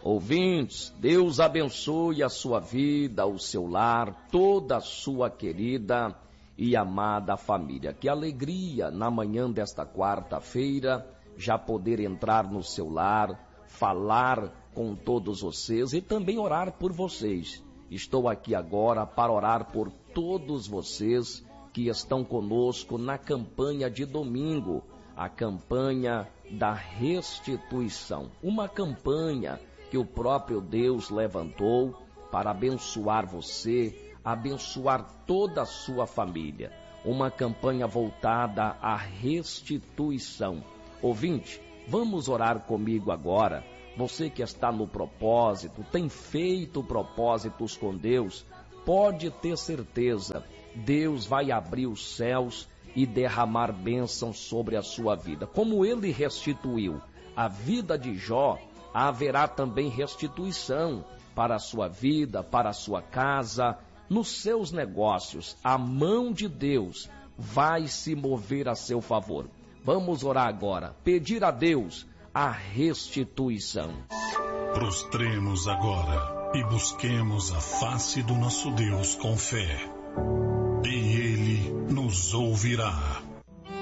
Ouvintes, Deus abençoe a sua vida, o seu lar, toda a sua querida e amada família. Que alegria na manhã desta quarta-feira já poder entrar no seu lar, falar com todos vocês e também orar por vocês. Estou aqui agora para orar por todos vocês que estão conosco na campanha de domingo, a campanha da restituição. Uma campanha que o próprio Deus levantou para abençoar você, abençoar toda a sua família. Uma campanha voltada à restituição. Ouvinte, vamos orar comigo agora. Você que está no propósito, tem feito propósitos com Deus, pode ter certeza, Deus vai abrir os céus e derramar bênçãos sobre a sua vida. Como Ele restituiu a vida de Jó, haverá também restituição para a sua vida, para a sua casa, nos seus negócios. A mão de Deus vai se mover a seu favor. Vamos orar agora, pedir a Deus a restituição. Prostremos agora e busquemos a face do nosso Deus com fé. E Ele nos ouvirá.